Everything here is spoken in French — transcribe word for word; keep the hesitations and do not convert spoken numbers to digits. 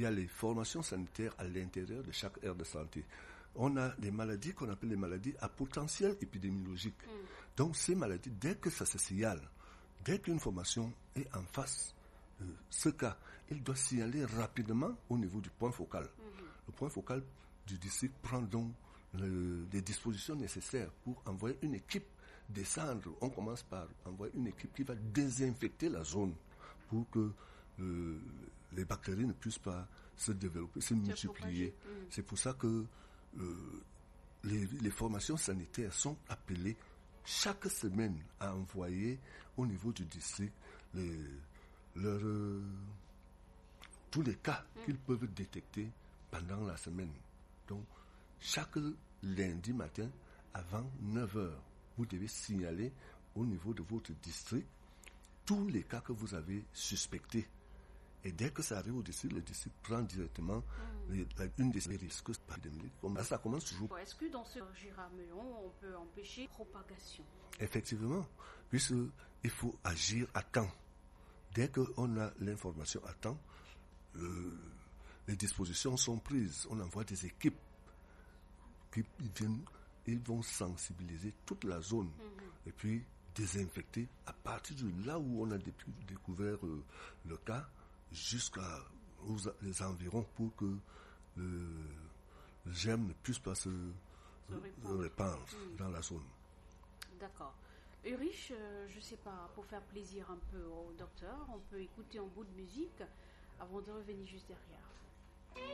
il y a les formations sanitaires à l'intérieur de chaque aire de santé. On a des maladies qu'on appelle les maladies à potentiel épidémiologique. Mm. Donc ces maladies, dès que ça se signale, dès qu'une formation est en face de ce cas, il doit signaler rapidement au niveau du point focal. Mm. Le point focal du district prend donc le, les dispositions nécessaires pour envoyer une équipe descendre. On commence par envoyer une équipe qui va désinfecter la zone pour que euh, les bactéries ne puissent pas se développer, se multiplier. Mm. C'est pour ça que euh, les, les formations sanitaires sont appelées chaque semaine à envoyer au niveau du district les, leur, euh, tous les cas mm. qu'ils peuvent détecter pendant la semaine. Donc, chaque lundi matin, avant neuf heures, vous devez signaler au niveau de votre district tous les cas que vous avez suspectés. Et dès que ça arrive au district, le district prend directement mmh. une des risques pandémiques. Ça commence toujours. Est-ce que dans ce Giramelon, on peut empêcher la propagation? Effectivement, puisqu'il faut agir à temps. Dès qu'on a l'information à temps, le, les dispositions sont prises. On envoie des équipes qui viennent, ils vont sensibiliser toute la zone mmh. et puis désinfecter à partir de là où on a découvert euh, le cas jusqu'à les environs pour que le, le germe ne puisse pas se, se répandre, répandre mmh. dans la zone. D'accord. Ulrich, euh, je ne sais pas, pour faire plaisir un peu au docteur, on peut écouter un bout de musique avant de revenir juste derrière.